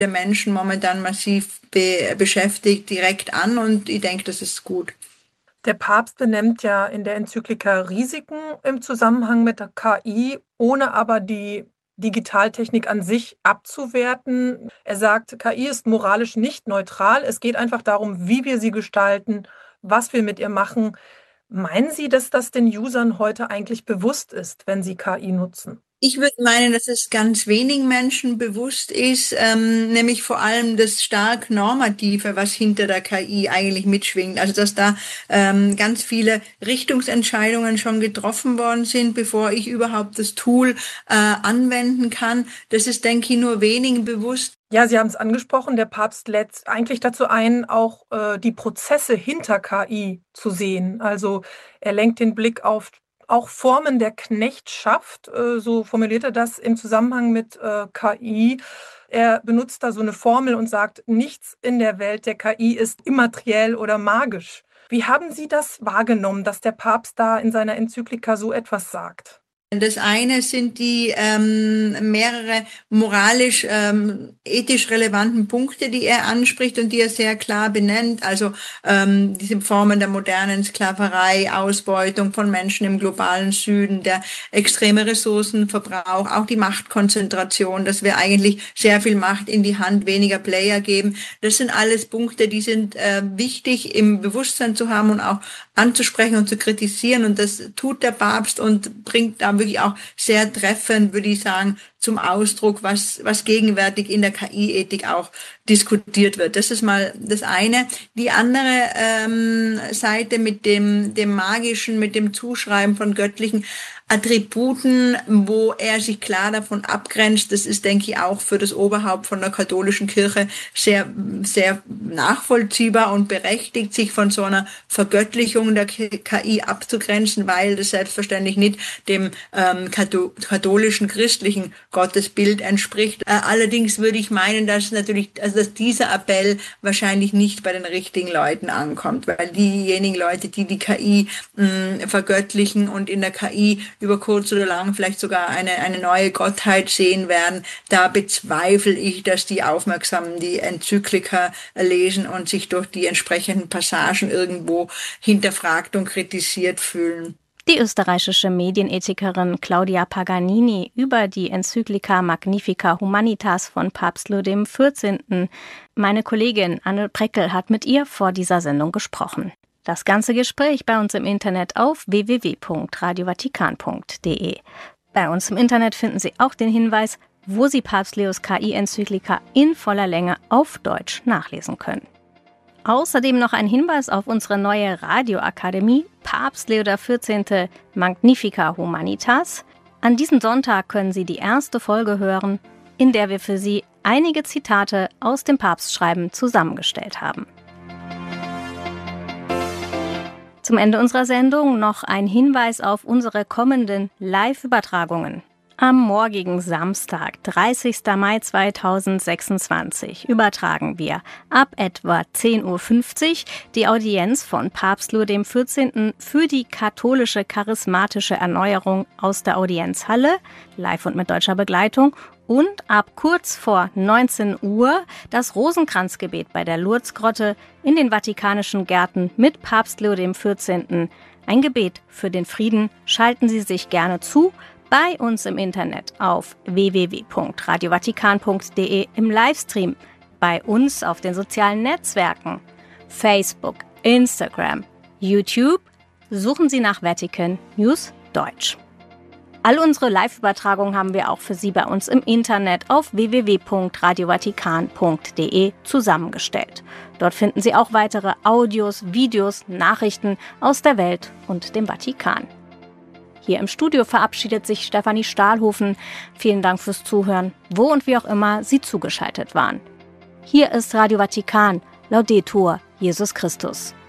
der Menschen momentan massiv beschäftigt, direkt an, und ich denke, das ist gut. Der Papst benennt ja in der Enzyklika Risiken im Zusammenhang mit der KI, ohne aber die Digitaltechnik an sich abzuwerten. Er sagt, KI ist moralisch nicht neutral. Es geht einfach darum, wie wir sie gestalten, was wir mit ihr machen. Meinen Sie, dass das den Usern heute eigentlich bewusst ist, wenn sie KI nutzen? Ich würde meinen, dass es ganz wenigen Menschen bewusst ist, nämlich vor allem das stark Normative, was hinter der KI eigentlich mitschwingt. Also dass da ganz viele Richtungsentscheidungen schon getroffen worden sind, bevor ich überhaupt das Tool anwenden kann. Das ist, denke ich, nur wenigen bewusst. Ja, Sie haben es angesprochen, der Papst lädt eigentlich dazu ein, auch die Prozesse hinter KI zu sehen. Also er lenkt den Blick auf auch Formen der Knechtschaft, so formuliert er das im Zusammenhang mit KI. Er benutzt da so eine Formel und sagt, nichts in der Welt der KI ist immateriell oder magisch. Wie haben Sie das wahrgenommen, dass der Papst da in seiner Enzyklika so etwas sagt? Das eine sind die mehrere moralisch, ethisch relevanten Punkte, die er anspricht und die er sehr klar benennt. Also diese Formen der modernen Sklaverei, Ausbeutung von Menschen im globalen Süden, der extreme Ressourcenverbrauch, auch die Machtkonzentration, dass wir eigentlich sehr viel Macht in die Hand weniger Player geben. Das sind alles Punkte, die sind wichtig im Bewusstsein zu haben und auch anzusprechen und zu kritisieren. Und das tut der Papst und bringt da wirklich auch sehr treffend, würde ich sagen, zum Ausdruck, was gegenwärtig in der KI-Ethik auch diskutiert wird. Das ist mal das eine. Die andere Seite mit dem Magischen, mit dem Zuschreiben von göttlichen Attributen, wo er sich klar davon abgrenzt, das ist, denke ich, auch für das Oberhaupt von der katholischen Kirche sehr, sehr nachvollziehbar und berechtigt, sich von so einer Vergöttlichung der KI abzugrenzen, weil das selbstverständlich nicht dem katholischen, christlichen Gottesbild entspricht. Allerdings würde ich meinen, dass dass dieser Appell wahrscheinlich nicht bei den richtigen Leuten ankommt, weil diejenigen Leute, die KI vergöttlichen und in der KI über kurz oder lang vielleicht sogar eine neue Gottheit sehen werden, da bezweifle ich, dass die Aufmerksamen die Enzyklika lesen und sich durch die entsprechenden Passagen irgendwo hinterfragt und kritisiert fühlen. Die österreichische Medienethikerin Claudia Paganini über die Enzyklika Magnifica Humanitas von Papst Leo XIV. Meine Kollegin Anne Preckel hat mit ihr vor dieser Sendung gesprochen. Das ganze Gespräch bei uns im Internet auf www.radiovatikan.de. Bei uns im Internet finden Sie auch den Hinweis, wo Sie Papst Leos KI-Enzyklika in voller Länge auf Deutsch nachlesen können. Außerdem noch ein Hinweis auf unsere neue Radioakademie Papst Leo XIV. Magnifica Humanitas. An diesem Sonntag können Sie die erste Folge hören, in der wir für Sie einige Zitate aus dem Papstschreiben zusammengestellt haben. Zum Ende unserer Sendung noch ein Hinweis auf unsere kommenden Live-Übertragungen. Am morgigen Samstag, 30. Mai 2026, übertragen wir ab etwa 10.50 Uhr die Audienz von Papst Leo XIV. Für die katholische charismatische Erneuerung aus der Audienzhalle, live und mit deutscher Begleitung, und ab kurz vor 19 Uhr das Rosenkranzgebet bei der Lourdesgrotte in den Vatikanischen Gärten mit Papst Leo XIV. Ein Gebet für den Frieden. Schalten Sie sich gerne zu bei uns im Internet auf www.radiovatikan.de im Livestream, bei uns auf den sozialen Netzwerken, Facebook, Instagram, YouTube. Suchen Sie nach Vatican News Deutsch. All unsere Live-Übertragungen haben wir auch für Sie bei uns im Internet auf www.radiovatikan.de zusammengestellt. Dort finden Sie auch weitere Audios, Videos, Nachrichten aus der Welt und dem Vatikan. Hier im Studio verabschiedet sich Stefanie Stahlhofen. Vielen Dank fürs Zuhören, wo und wie auch immer Sie zugeschaltet waren. Hier ist Radio Vatikan. Laudetur Jesus Christus.